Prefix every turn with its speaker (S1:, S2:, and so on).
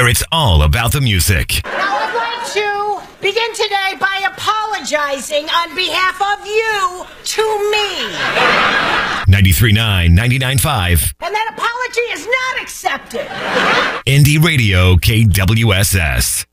S1: where it's all about the music.
S2: Now I'd like to begin today by apologizing on behalf of you to me.
S1: 93.9, 99.5.
S2: And that apology is not accepted.
S1: Indie Radio KWSS.